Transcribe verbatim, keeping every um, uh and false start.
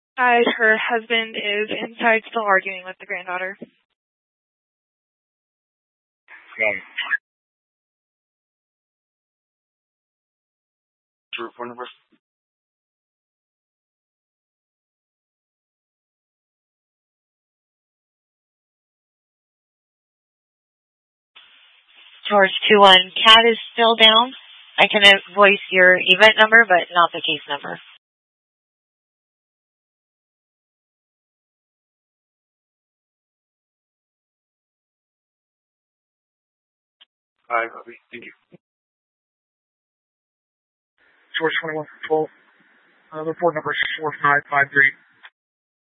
Hi, her husband is inside still arguing with the granddaughter. Got it. Your phone number? George two one, Cat is still down. I can voice your event number, but not the case number. All right, copy. Thank you. George twenty-one twelve. Uh, report number is four five five three.